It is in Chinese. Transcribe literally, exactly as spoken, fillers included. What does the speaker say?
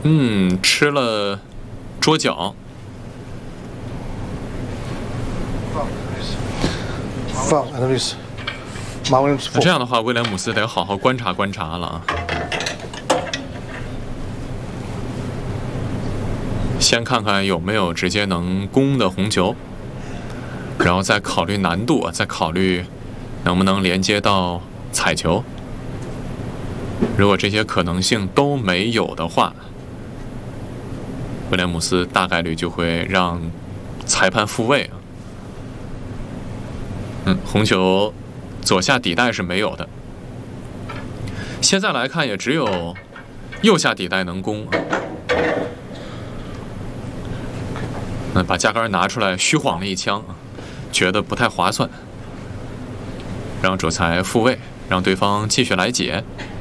嗯，吃了桌角。 放 analysis， 马威廉姆斯。 那这样的话，威廉姆斯得好好观察观察了啊。先看看有没有直接能攻的红球，然后再考虑难度，再考虑能不能连接到彩球。如果这些可能性都没有的话，威廉姆斯大概率就会让裁判复位。嗯，红球左下底袋是没有的。现在来看，也只有右下底袋能攻。那把架杆拿出来虚晃了一枪，觉得不太划算，让主裁复位，让对方继续来解。